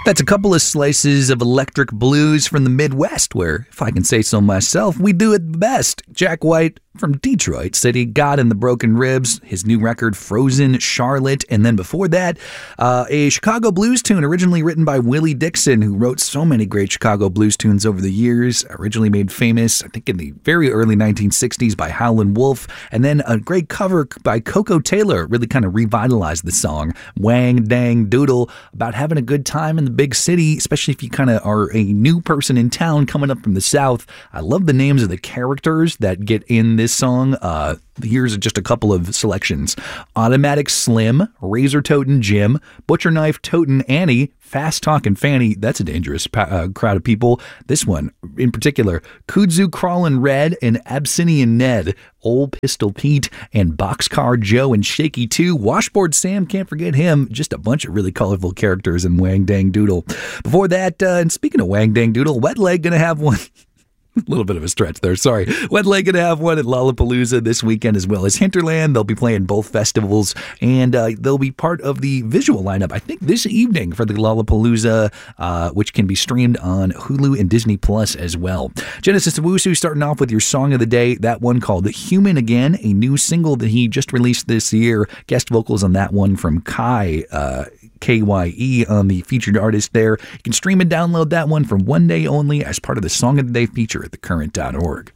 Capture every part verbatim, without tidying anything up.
That's a couple of slices of electric blues from the Midwest, where, if I can say so myself, we do it best. Jack White from Detroit City, God in the Broken Ribs, his new record Frozen, Charlotte, and then before that, uh, a Chicago blues tune originally written by Willie Dixon, who wrote so many great Chicago blues tunes over the years, originally made famous, I think in the very early nineteen sixties by Howlin' Wolf, and then a great cover by Coco Taylor really kind of revitalized the song, Wang Dang Doodle, about having a good time in the big city, especially if you kind of are a new person in town coming up from the South. I love the names of the characters that get in this song. Uh, here's just a couple of selections. Automatic Slim, Razor Totin' Jim, Butcher Knife Totin' Annie, Fast Talkin' Fanny, that's a dangerous uh, crowd of people. This one in particular, Kudzu Crawlin' Red and Abyssinian Ned, Old Pistol Pete and Boxcar Joe and Shaky two, Washboard Sam, can't forget him. Just a bunch of really colorful characters in Wang Dang Doodle. Before that, uh, and speaking of Wang Dang Doodle, Wet Leg gonna have one. A little bit of a stretch there, sorry. Wet Leg going to have one at Lollapalooza this weekend, as well as Hinterland. They'll be playing both festivals, and uh, they'll be part of the visual lineup, I think, this evening for the Lollapalooza, uh, which can be streamed on Hulu and Disney Plus as well. Genesis Owusu starting off with your song of the day, that one called Human Again, a new single that he just released this year. Guest vocals on that one from Kai, uh, K Y E on the featured artist there. You can stream and download that one for one day only as part of the Song of the Day feature at the current dot org.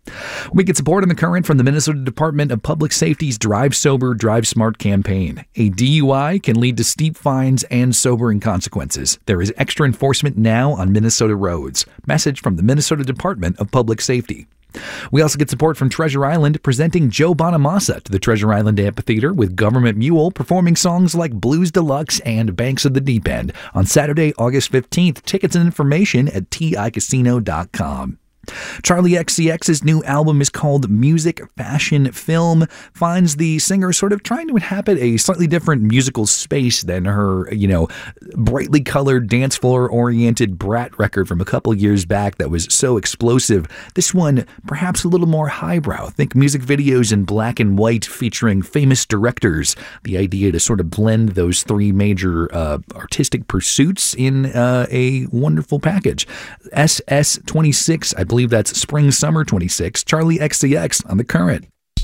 We get support on The Current from the Minnesota Department of Public Safety's Drive Sober, Drive Smart campaign. A D U I can lead to steep fines and sobering consequences. There is extra enforcement now on Minnesota roads. Message from the Minnesota Department of Public Safety. We also get support from Treasure Island, presenting Joe Bonamassa to the Treasure Island Amphitheater with Government Mule performing songs like Blues Deluxe and Banks of the Deep End on Saturday, August fifteenth. Tickets and information at T I casino dot com. Charlie X C X's new album is called Music, Fashion, Film, finds the singer sort of trying to inhabit a slightly different musical space than her, you know, brightly colored, dance floor-oriented Brat record from a couple years back that was so explosive. This one, perhaps a little more highbrow. Think music videos in black and white featuring famous directors. The idea to sort of blend those three major uh, artistic pursuits in uh, a wonderful package. S S twenty-six, I believe that's Spring Summer twenty-six, Charlie X C X on The Current.